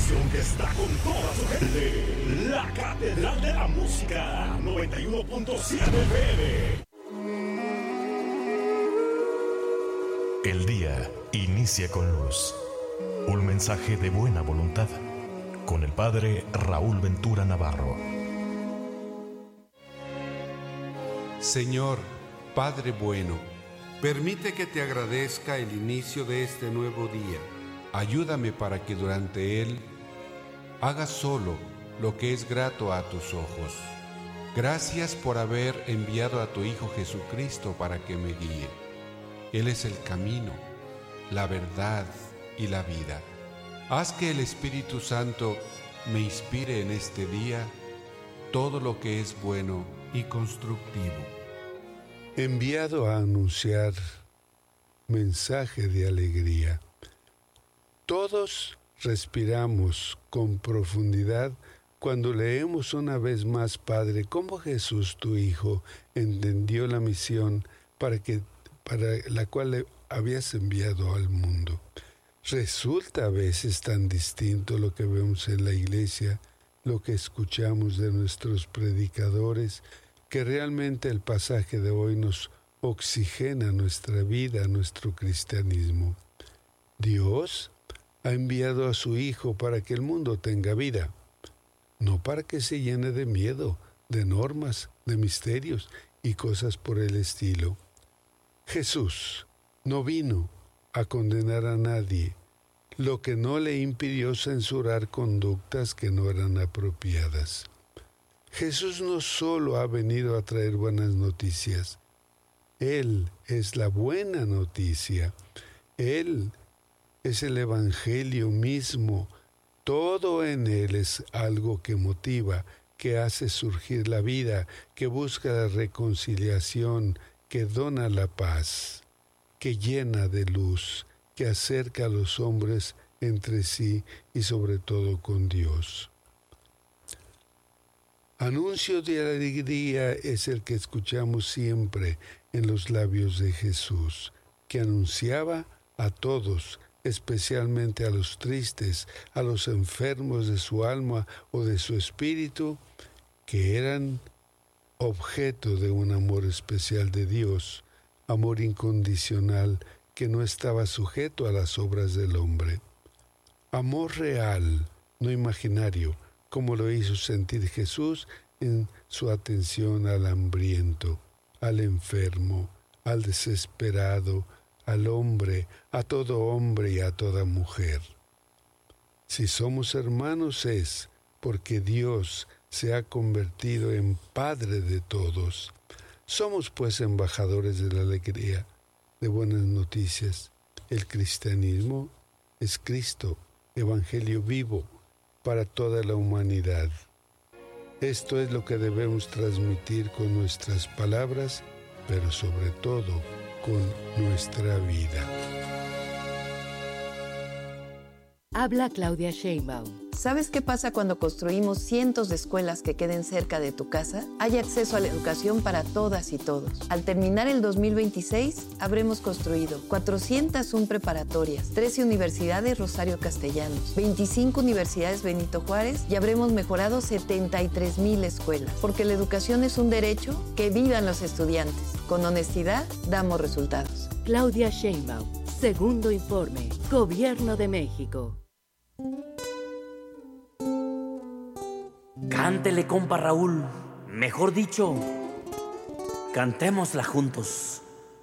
estación que está con toda su gente. La Catedral de la Música, 91.7 FM. El día inicia con luz. Un mensaje de buena voluntad. Con el Padre Raúl Ventura Navarro. Señor, Padre bueno, permite que te agradezca el inicio de este nuevo día. Ayúdame para que durante él haga solo lo que es grato a tus ojos. Gracias por haber enviado a tu Hijo Jesucristo para que me guíe. Él es el camino, la verdad y la vida. Haz que el Espíritu Santo me inspire en este día todo lo que es bueno y constructivo. Enviado a anunciar mensaje de alegría. Todos respiramos con profundidad cuando leemos una vez más, Padre, cómo Jesús, tu Hijo, entendió la misión para la cual le habías enviado al mundo. Resulta a veces tan distinto lo que vemos en la iglesia, lo que escuchamos de nuestros predicadores, que realmente el pasaje de hoy nos oxigena nuestra vida, nuestro cristianismo. Dios ha enviado a su Hijo para que el mundo tenga vida, no para que se llene de miedo, de normas, de misterios y cosas por el estilo. Jesús no vino a condenar a nadie, lo que no le impidió censurar conductas que no eran apropiadas. Jesús no solo ha venido a traer buenas noticias, Él es la buena noticia, Él es el Evangelio mismo, todo en Él es algo que motiva, que hace surgir la vida, que busca la reconciliación, que dona la paz, que llena de luz, que acerca a los hombres entre sí y sobre todo con Dios. Anuncio de alegría es el que escuchamos siempre en los labios de Jesús, que anunciaba a todos, especialmente a los tristes, a los enfermos de su alma o de su espíritu, que eran objeto de un amor especial de Dios, amor incondicional que no estaba sujeto a las obras del hombre. Amor real, no imaginario, como lo hizo sentir Jesús en su atención al hambriento, al enfermo, al desesperado, al hombre, a todo hombre y a toda mujer. Si somos hermanos es porque Dios se ha convertido en Padre de todos. Somos pues embajadores de la alegría, de buenas noticias. El cristianismo es Cristo, Evangelio vivo para toda la humanidad. Esto es lo que debemos transmitir con nuestras palabras, pero sobre todo con nuestra vida. Habla Claudia Sheinbaum. ¿Sabes qué pasa cuando construimos cientos de escuelas que queden cerca de tu casa? Hay acceso a la educación para todas y todos. Al terminar el 2026, habremos construido 401 preparatorias, 13 universidades Rosario Castellanos, 25 universidades Benito Juárez y habremos mejorado 73,000 escuelas. Porque la educación es un derecho, que vivan los estudiantes. Con honestidad, damos resultados. Claudia Sheinbaum. Segundo informe. Gobierno de México. Cántele, compa Raúl. Mejor dicho, cantémosla juntos.